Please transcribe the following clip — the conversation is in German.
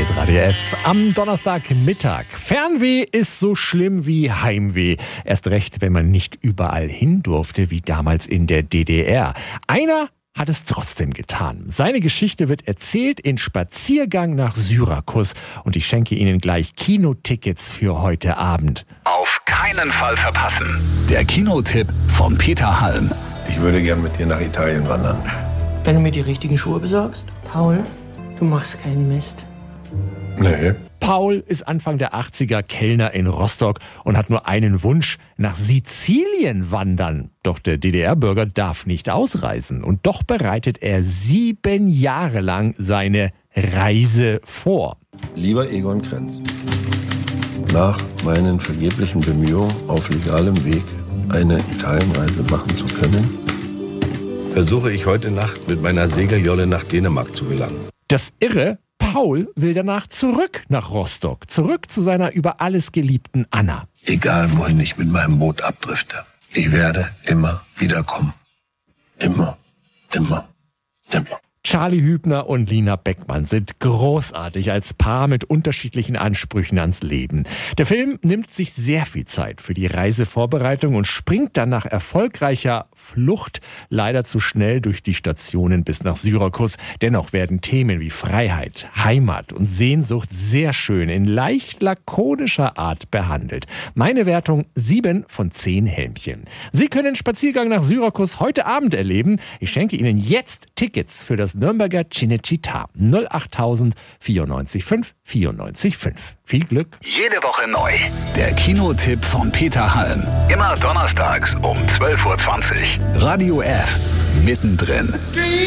Hier ist Radio F am Donnerstagmittag. Fernweh ist so schlimm wie Heimweh. Erst recht, wenn man nicht überall hin durfte, wie damals in der DDR. Einer hat es trotzdem getan. Seine Geschichte wird erzählt in Spaziergang nach Syrakus. Und ich schenke Ihnen gleich Kinotickets für heute Abend. Auf keinen Fall verpassen. Der Kinotipp von Peter Halm. Ich würde gern mit dir nach Italien wandern. Wenn du mir die richtigen Schuhe besorgst. Paul, du machst keinen Mist. Nee. Paul ist Anfang der 80er Kellner in Rostock und hat nur einen Wunsch: nach Sizilien wandern. Doch der DDR-Bürger darf nicht ausreisen. Und doch bereitet er 7 Jahre lang seine Reise vor. Lieber Egon Krenz, nach meinen vergeblichen Bemühungen auf legalem Weg eine Italienreise machen zu können, versuche ich heute Nacht mit meiner Segeljolle nach Dänemark zu gelangen. Das Irre: Paul will danach zurück nach Rostock, zurück zu seiner über alles geliebten Anna. Egal, wohin ich mit meinem Boot abdrifte, ich werde immer wiederkommen. Immer, immer, immer. Charlie Hübner und Lina Beckmann sind großartig als Paar mit unterschiedlichen Ansprüchen ans Leben. Der Film nimmt sich sehr viel Zeit für die Reisevorbereitung und springt dann nach erfolgreicher Flucht leider zu schnell durch die Stationen bis nach Syrakus. Dennoch werden Themen wie Freiheit, Heimat und Sehnsucht sehr schön in leicht lakonischer Art behandelt. Meine Wertung: 7 von 10 Helmchen. Sie können Spaziergang nach Syrakus heute Abend erleben. Ich schenke Ihnen jetzt Tickets für das Nürnberger Cinecittà. 08000 94 5 94 5. Viel Glück. Jede Woche neu. Der Kinotipp von Peter Halm. Immer donnerstags um 12:20 Uhr. Radio F. Mittendrin.